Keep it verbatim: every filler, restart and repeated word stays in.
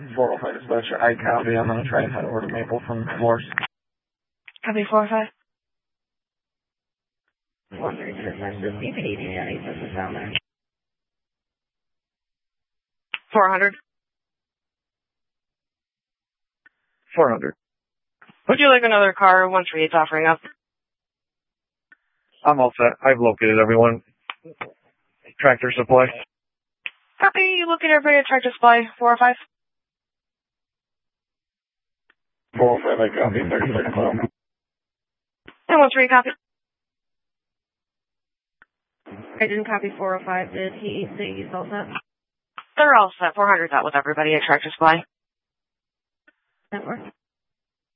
four oh five dispatcher, I copy. I'm going to try and head over to Maple from Morse. Copy four oh five. one three six nine six, you can easy any assistance down there. four hundred. four hundred. Would you like another car? one three eight's offering up. I'm all set. I've located everyone. Tractor Supply. Copy. You look at everybody at Tractor Supply. four oh five. four oh five, I copy. thirty-six twelve. And one three, copy. I didn't copy four oh five. Did he say he's all set? They're all set. four hundred's out with everybody at Tractor Supply. That works.